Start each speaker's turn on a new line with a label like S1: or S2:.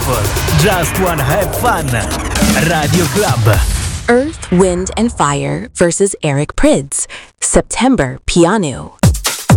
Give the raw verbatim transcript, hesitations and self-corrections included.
S1: people just wanna have fun. Radio Club.
S2: Earth, Wind and Fire versus Eric Prydz. September Piano.